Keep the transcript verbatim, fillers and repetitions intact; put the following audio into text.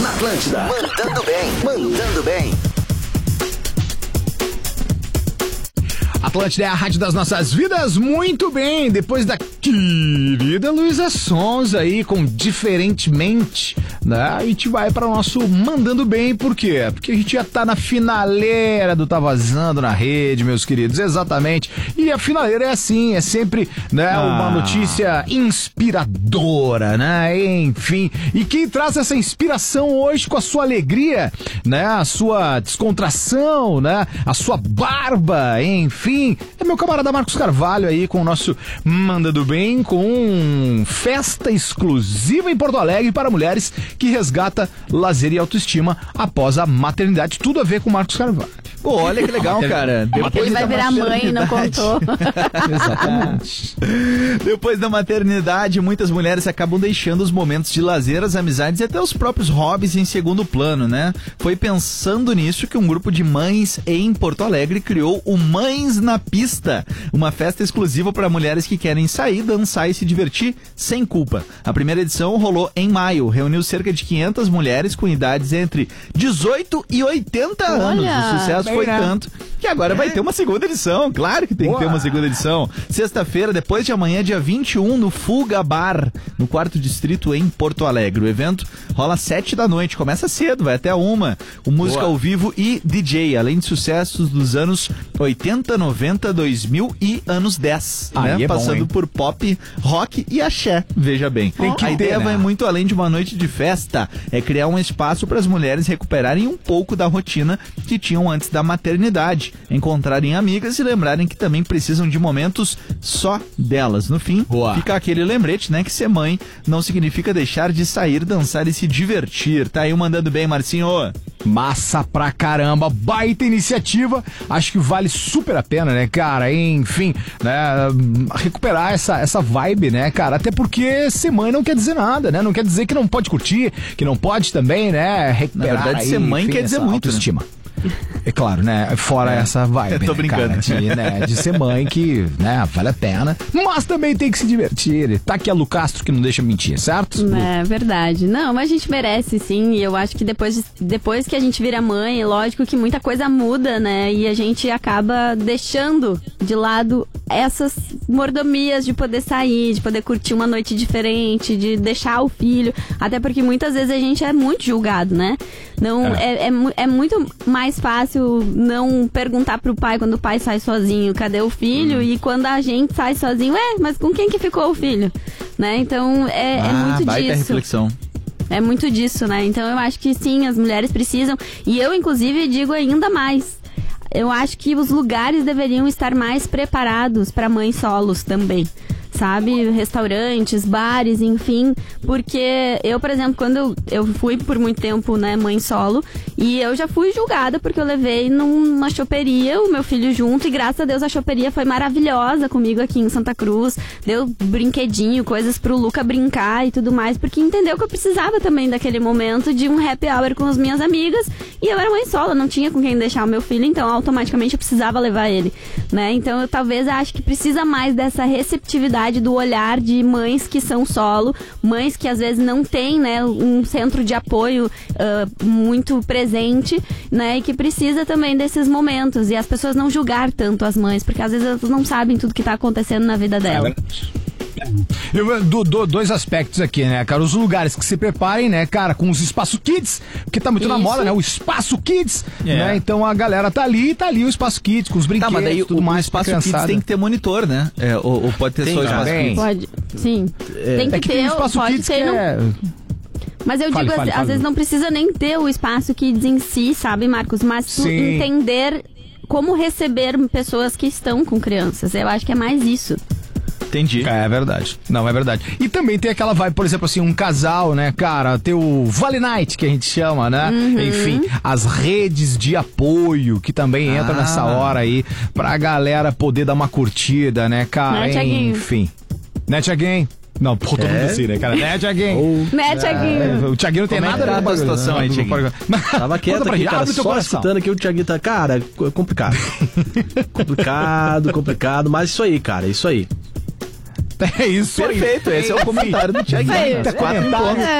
Na Atlântida. Mandando bem. Mandando bem. Atlântida é a rádio das nossas vidas. Muito bem, depois da querida Luísa Sonza aí com Diferentemente, né? A gente vai para o nosso Mandando Bem, por quê? Porque a gente já tá na finaleira do Tá Vazando na Rede, meus queridos, exatamente. E a finaleira é assim, é sempre, né, ah. uma notícia inspiradora, né? Enfim, e quem traz essa inspiração hoje com a sua alegria, né? A sua descontração, né? A sua barba, enfim, é meu camarada Marcos Carvalho aí com o nosso Mandando Bem, com festa exclusiva em Porto Alegre para mulheres que resgata lazer e autoestima após a maternidade. Tudo a ver com o Marcos Carvalho. Pô, olha que legal, cara. Depois Ele vai virar mãe e não contou. Exatamente. Depois da maternidade, muitas mulheres acabam deixando os momentos de lazer, as amizades e até os próprios hobbies em segundo plano, né? Foi pensando nisso que um grupo de mães em Porto Alegre criou o Mães na Pista, uma festa exclusiva para mulheres que querem sair, dançar e se divertir sem culpa. A primeira edição rolou em maio, reuniu cerca de quinhentas mulheres com idades entre dezoito e oitenta anos. O sucesso foi tanto que agora vai ter uma segunda edição. Claro que tem Boa. que ter uma segunda edição. Sexta-feira, depois de amanhã, dia vinte e um, no Fuga Bar, no quarto distrito em Porto Alegre. O evento rola às sete da noite, começa cedo, vai até uma. O música Boa. ao vivo e D J, além de sucessos dos anos oitenta, noventa, dois mil e anos dez, ah, né? É Passando bom, por pop, rock e axé, veja bem. Tem que a ter, ideia né? vai muito além de uma noite de festa, é criar um espaço para as mulheres recuperarem um pouco da rotina que tinham antes da maternidade, encontrarem amigas e lembrarem que também precisam de momentos só delas. No fim, Boa. fica aquele lembrete, né, que ser mãe não significa deixar de sair, dançar e se divertir. Tá aí Mandando Bem, Marcinho. Massa pra caramba, baita iniciativa, acho que vale super a pena, né, cara, enfim, né, recuperar essa, essa vibe, né, cara, até porque ser mãe não quer dizer nada, né, não quer dizer que não pode curtir, que não pode também, né, recuperar. Na verdade, aí, ser mãe enfim, quer dizer muito, autoestima. Né? É claro, né? Fora é, essa vibe, tô né, brincando. cara, de, né, de ser mãe que, né, vale a pena, mas também tem que se divertir. Tá aqui a Lu Castro que não deixa mentir, certo? É verdade. Não, mas a gente merece, sim, e eu acho que depois, de, depois que a gente vira mãe, lógico que muita coisa muda, né? E a gente acaba deixando de lado essas mordomias de poder sair, de poder curtir uma noite diferente, de deixar o filho, até porque muitas vezes a gente é muito julgado, né? Não, é, é, é, é muito mais fácil não perguntar pro pai quando o pai sai sozinho, cadê o filho? Hum. E quando a gente sai sozinho, é, mas com quem que ficou o filho? Né? Então, é, ah, é muito baita disso. reflexão. É muito disso, né? Então, eu acho que sim, as mulheres precisam. E eu, inclusive, digo ainda mais. Eu acho que os lugares deveriam estar mais preparados para mães solos também. Sabe, restaurantes, bares, enfim, porque eu, por exemplo, quando eu, eu fui por muito tempo, né, mãe solo, e eu já fui julgada porque eu levei numa choperia o meu filho junto, e graças a Deus a choperia foi maravilhosa comigo aqui em Santa Cruz, deu brinquedinho, coisas pro Luca brincar e tudo mais, porque entendeu que eu precisava também daquele momento de um happy hour com as minhas amigas, e eu era mãe solo, não tinha com quem deixar o meu filho, então automaticamente eu precisava levar ele, né, então eu talvez acho que precisa mais dessa receptividade do olhar de mães que são solo, mães que às vezes não têm, né, um centro de apoio uh, muito presente, né, e que precisa também desses momentos, e as pessoas não julgar tanto as mães, porque às vezes elas não sabem tudo que está acontecendo na vida dela. Eu, do, do, dois aspectos aqui, né, cara? Os lugares que se preparem, né, cara, com os espaço kids, porque tá muito Isso. na moda, né? O espaço kids, é. né? Então a galera tá ali, tá ali o espaço kids, com os brinquedos, tá, mas daí tudo o, mais. O espaço kids tem que ter monitor, né? É, ou, ou pode ter tem, só o espaço kids? Pode, sim. É, tem que, é que ter, tem o espaço pode kids ter, que não... é... Mas eu fale, digo, fale, às fale. vezes não precisa nem ter o espaço kids em si, sabe, Marcos? Mas tu Sim. entender como receber pessoas que estão com crianças. Eu acho que é mais isso. Entendi. É, é verdade. Não, é verdade. E também tem aquela vibe, por exemplo, assim, um casal, né, cara, ter o Vale Night, que a gente chama, né? Uhum. Enfim, as redes de apoio, que também entram ah. nessa hora aí, pra galera poder dar uma curtida, né, cara? Né, Thiaguinho? Enfim. Né, Thiaguinho? Não, pô, todo É? mundo assim, né, cara? Né, Thiaguinho? Né, Thiaguinho? É, o Thiaguinho não tem Como é nada que a ver tá com a situação aí, Thiaguinho? Tava quieto aqui, cara, só escutando aqui o Thiaguinho tá... Cara, é complicado. complicado, complicado, mas isso aí, cara, isso aí. É isso aí. Perfeito, esse é o comentário do Thiaguinho. Tá quatro pontos.